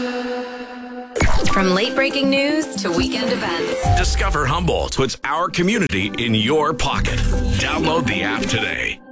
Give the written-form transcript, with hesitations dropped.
From late breaking news to weekend events, Discover Humboldt puts our community in your pocket. Download the app today.